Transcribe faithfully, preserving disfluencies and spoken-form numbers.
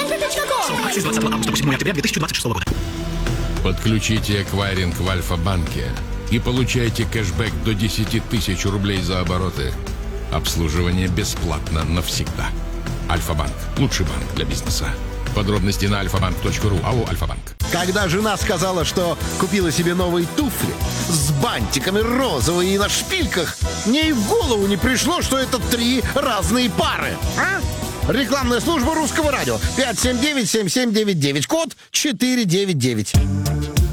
центр точка ком. Акции с двадцатого августа по седьмое октября две тысячи двадцать шестого года. Подключите эквайринг в Альфа-банке и получайте кэшбэк до десять тысяч рублей за обороты. Обслуживание бесплатно навсегда. Альфа-банк. Лучший банк для бизнеса. Подробности на альфа банк точка ру. АО «Альфа-банк». Когда жена сказала, что купила себе новые туфли с бантиками розовые и на шпильках, мне и в голову не пришло, что это три разные пары. А? Рекламная служба Русского радио. пять семь девять семь семь девять девять. Код четыре девять девять.